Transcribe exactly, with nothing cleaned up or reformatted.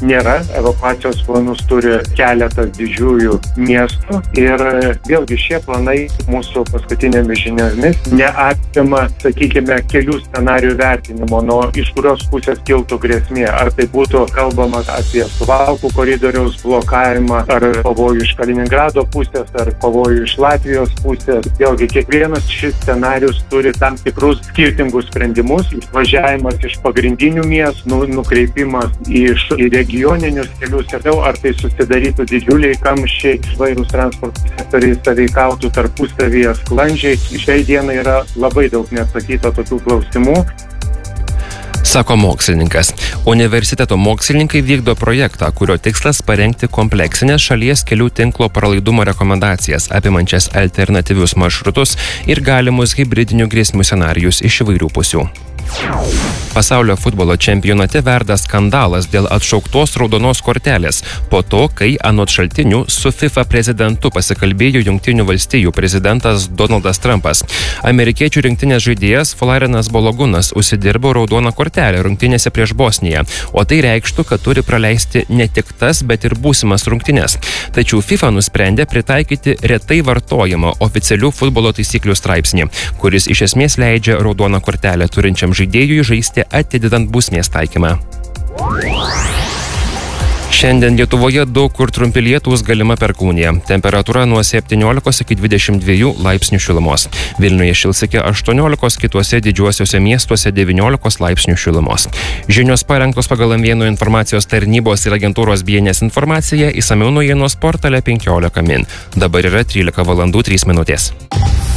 nėra. Evakuacijos planus turi keletas didžiųjų miestų ir vėlgi šie planai mūsų paskutinėmis žiniomis neapima, sakykime, kelių scenarijų vertinimo, nuo iš kurios pusės kiltų grėsmė. Ar tai būtų kalbama apie Suvalkų koridoriaus blokavimą, ar pavojų iš Kaliningrado pusės, ar pavojų iš Latvijos pusės. Vėlgi, kiekvienas šis scenarius turi tam tikrus skirtingus sprendimus. Važiavimas iš pagrindinių miestų, nukreipimas iš į regioninius kelius, ar tai susidarytų didžiuliai kamščiai, vairūs transporto sektoriai sąveikautų tarpusavyje sklandžiai. Šiai dienai yra labai daug neatsakyta tokių klausimų. Sako mokslininkas. Universiteto mokslininkai vykdo projektą, kurio tikslas parengti kompleksinės šalies kelių tinklo pralaidumo rekomendacijas, apimančias alternatyvius maršrutus ir galimus hibridinių grėsmių scenarijus iš įvairių pusių. Pasaulio futbolo čempionate verda skandalas dėl atšauktos raudonos kortelės po to, kai anot šaltinių su FIFA prezidentu pasikalbėjo Jungtinių valstijų prezidentas Donaldas Trumpas. Amerikiečių rinktinės žaidėjas Florianas Balogunas užsidirbo raudoną kortelę rungtynėse prieš Bosniją, o tai reikštų, kad turi praleisti ne tik tas, bet ir būsimas rungtynes. Tačiau FIFA nusprendė pritaikyti retai vartojamą oficialių futbolo taisyklių straipsnį, kuris iš esmės leidžia raudoną kortelę turinčiam žaidėjui žaisti atidedant bausmės taikymą. Šiandien Lietuvoje daug kur trumpi lietūs, galima perkūnija. Temperatūra nuo septyniolikos iki dvidešimt dviejų laipsnių šilumos. Vilniuje šils iki aštuoniolikos, kituose didžiuosiuose miestuose devyniolikos laipsnių šilumos. Žinios parengtos pagal M vienas informacijos tarnybos ir agentūros B N S informaciją, išsamiau naujienos portale penkiolika min. Dabar yra trylika valandų trys minutės.